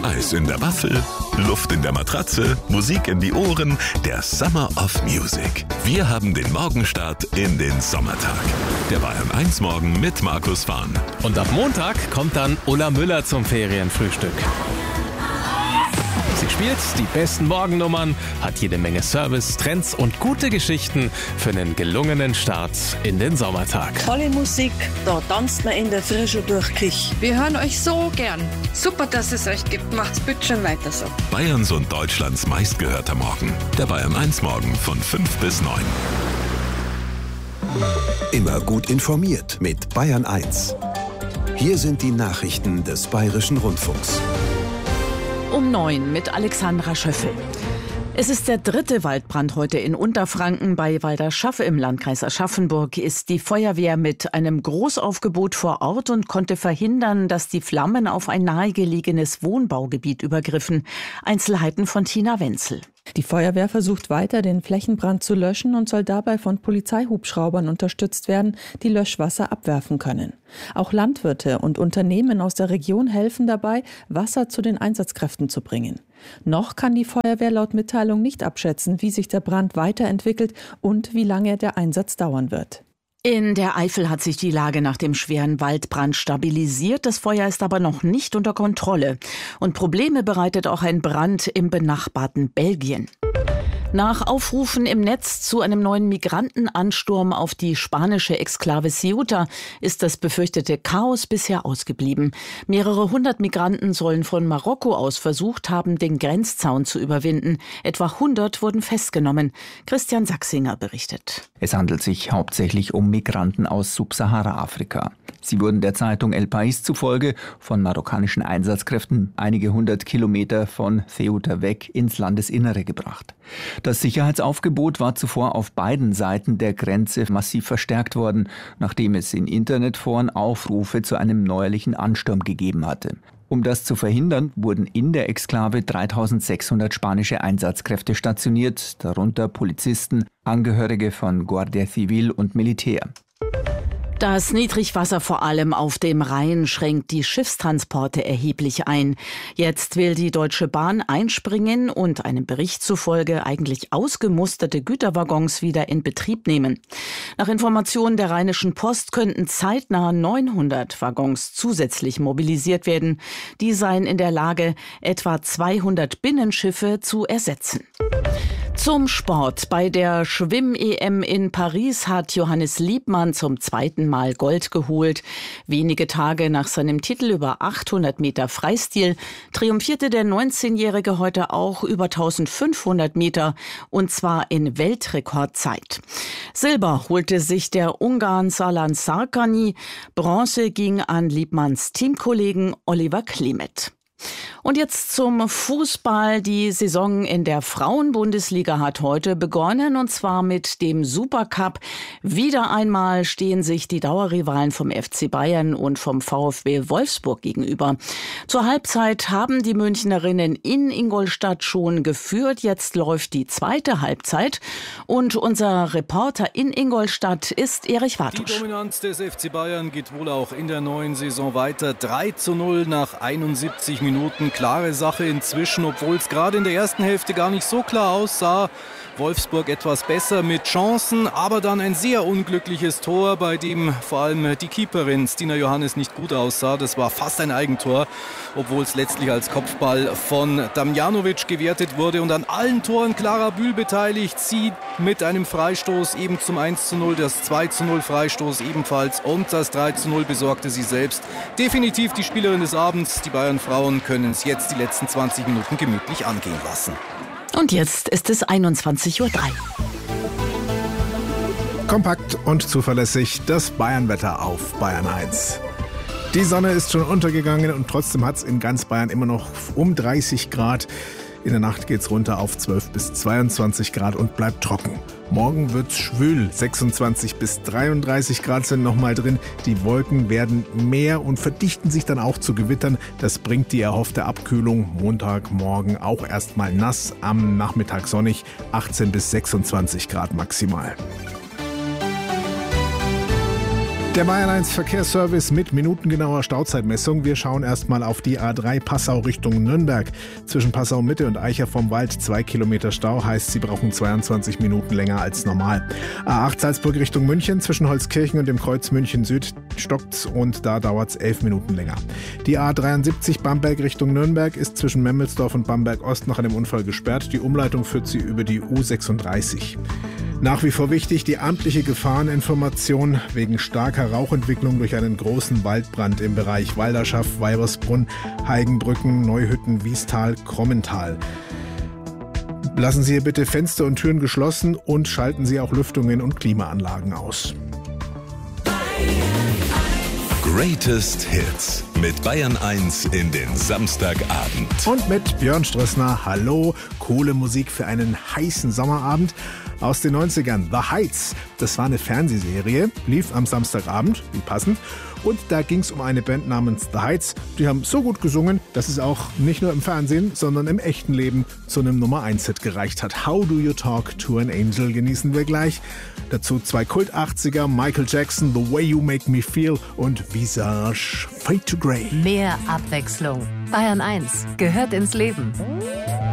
Eis in der Waffel, Luft in der Matratze, Musik in die Ohren, der Summer of Music. Wir haben den Morgenstart in den Sommertag. Der Bayern 1 Morgen mit Markus Fahn. Und ab Montag kommt dann Ulla Müller zum Ferienfrühstück. Sie spielt die besten Morgennummern, hat jede Menge Service, Trends und gute Geschichten für einen gelungenen Start in den Sommertag. Tolle Musik, da tanzt man in der Frische durch die Küche. Wir hören euch so gern. Super, dass es euch gibt. Macht's bitte schon weiter so. Bayerns und Deutschlands meistgehörter Morgen. Der Bayern 1 Morgen von 5 bis 9. Immer gut informiert mit Bayern 1. Hier sind die Nachrichten des Bayerischen Rundfunks. Um 9 mit Alexandra Schöffel. Es ist der 3. Waldbrand heute in Unterfranken. Bei Walderschaff im Landkreis Aschaffenburg ist die Feuerwehr mit einem Großaufgebot vor Ort und konnte verhindern, dass die Flammen auf ein nahegelegenes Wohnbaugebiet übergriffen. Einzelheiten von Tina Wenzel. Die Feuerwehr versucht weiter, den Flächenbrand zu löschen und soll dabei von Polizeihubschraubern unterstützt werden, die Löschwasser abwerfen können. Auch Landwirte und Unternehmen aus der Region helfen dabei, Wasser zu den Einsatzkräften zu bringen. Noch kann die Feuerwehr laut Mitteilung nicht abschätzen, wie sich der Brand weiterentwickelt und wie lange der Einsatz dauern wird. In der Eifel hat sich die Lage nach dem schweren Waldbrand stabilisiert. Das Feuer ist aber noch nicht unter Kontrolle. Und Probleme bereitet auch ein Brand im benachbarten Belgien. Nach Aufrufen im Netz zu einem neuen Migrantenansturm auf die spanische Exklave Ceuta ist das befürchtete Chaos bisher ausgeblieben. Mehrere hundert Migranten sollen von Marokko aus versucht haben, den Grenzzaun zu überwinden. Etwa 100 wurden festgenommen. Christian Sachsinger berichtet. Es handelt sich hauptsächlich um Migranten aus Subsahara-Afrika. Sie wurden der Zeitung El País zufolge von marokkanischen Einsatzkräften einige 100 Kilometer von Ceuta weg ins Landesinnere gebracht. Das Sicherheitsaufgebot war zuvor auf beiden Seiten der Grenze massiv verstärkt worden, nachdem es in Internetforen Aufrufe zu einem neuerlichen Ansturm gegeben hatte. Um das zu verhindern, wurden in der Exklave 3600 spanische Einsatzkräfte stationiert, darunter Polizisten, Angehörige von Guardia Civil und Militär. Das Niedrigwasser vor allem auf dem Rhein schränkt die Schiffstransporte erheblich ein. Jetzt will die Deutsche Bahn einspringen und einem Bericht zufolge eigentlich ausgemusterte Güterwaggons wieder in Betrieb nehmen. Nach Informationen der Rheinischen Post könnten zeitnah 900 Waggons zusätzlich mobilisiert werden. Die seien in der Lage, etwa 200 Binnenschiffe zu ersetzen. Zum Sport. Bei der Schwimm-EM in Paris hat Johannes Liebmann zum 2. Mal Gold geholt. Wenige Tage nach seinem Titel über 800 Meter Freistil triumphierte der 19-Jährige heute auch über 1500 Meter und zwar in Weltrekordzeit. Silber holte sich der Ungarn Salan Sarkany. Bronze ging an Liebmanns Teamkollegen Oliver Klemet. Und jetzt zum Fußball. Die Saison in der Frauenbundesliga hat heute begonnen und zwar mit dem Supercup. Wieder einmal stehen sich die Dauerrivalen vom FC Bayern und vom VfB Wolfsburg gegenüber. Zur Halbzeit haben die Münchnerinnen in Ingolstadt schon geführt. Jetzt läuft die zweite Halbzeit und unser Reporter in Ingolstadt ist Erich Wartusch. Die Dominanz des FC Bayern geht wohl auch in der neuen Saison weiter. 3:0 nach 71 Minuten. Klare Sache inzwischen, obwohl es gerade in der ersten Hälfte gar nicht so klar aussah. Wolfsburg etwas besser mit Chancen, aber dann ein sehr unglückliches Tor, bei dem vor allem die Keeperin Stina Johannes nicht gut aussah. Das war fast ein Eigentor, obwohl es letztlich als Kopfball von Damjanovic gewertet wurde. Und an allen Toren Clara Bühl beteiligt. Sie mit einem Freistoß eben zum 1:0, das 2:0 Freistoß ebenfalls und das 3:0 besorgte sie selbst. Definitiv die Spielerin des Abends. Die Bayern-Frauen können es jetzt die letzten 20 Minuten gemütlich angehen lassen. Und jetzt ist es 21:03 Uhr. Kompakt und zuverlässig das Bayernwetter auf Bayern 1. Die Sonne ist schon untergegangen und trotzdem hat es in ganz Bayern immer noch um 30 Grad. In der Nacht geht's runter auf 12 bis 22 Grad und bleibt trocken. Morgen wird's schwül, 26 bis 33 Grad sind nochmal drin. Die Wolken werden mehr und verdichten sich dann auch zu Gewittern. Das bringt die erhoffte Abkühlung. Montagmorgen auch erstmal nass, am Nachmittag sonnig, 18 bis 26 Grad maximal. Der Bayern 1 Verkehrsservice mit minutengenauer Stauzeitmessung. Wir schauen erstmal auf die A3 Passau Richtung Nürnberg. Zwischen Passau Mitte und Eicher vom Wald 2 Kilometer Stau, heißt, Sie brauchen 22 Minuten länger als normal. A8 Salzburg Richtung München, zwischen Holzkirchen und dem Kreuz München Süd stockt's und da dauert's 11 Minuten länger. Die A73 Bamberg Richtung Nürnberg ist zwischen Memmelsdorf und Bamberg Ost nach einem Unfall gesperrt. Die Umleitung führt Sie über die U36. Nach wie vor wichtig die amtliche Gefahreninformation wegen starker Rauchentwicklung durch einen großen Waldbrand im Bereich Walderschaff, Weibersbrunn, Heigenbrücken, Neuhütten, Wiestal, Krommental. Lassen Sie hier bitte Fenster und Türen geschlossen und schalten Sie auch Lüftungen und Klimaanlagen aus. Greatest Hits mit Bayern 1 in den Samstagabend. Und mit Björn Strössner, hallo, coole Musik für einen heißen Sommerabend. Aus den 90ern, The Heights, das war eine Fernsehserie, lief am Samstagabend, wie passend. Und da ging es um eine Band namens The Heights. Die haben so gut gesungen, dass es auch nicht nur im Fernsehen, sondern im echten Leben zu einem Nummer-1-Hit gereicht hat. How Do You Talk to an Angel genießen wir gleich. Dazu 2 Kult-80er, Michael Jackson, The Way You Make Me Feel und Visage, Fade to Grey. Mehr Abwechslung. Bayern 1 gehört ins Leben.